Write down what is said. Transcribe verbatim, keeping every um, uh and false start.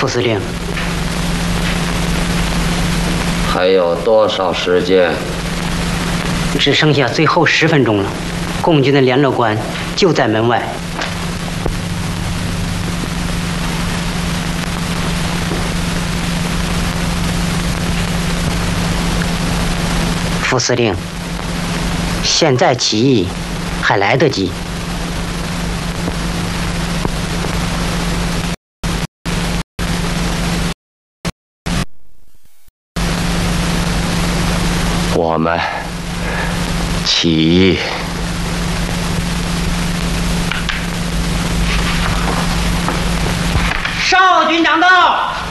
副司令， 还有多少时间？ 只剩下最后十分钟了。共军的联络官就在门外。副司令，现在起义还来得及。 我们起义。 少军长到。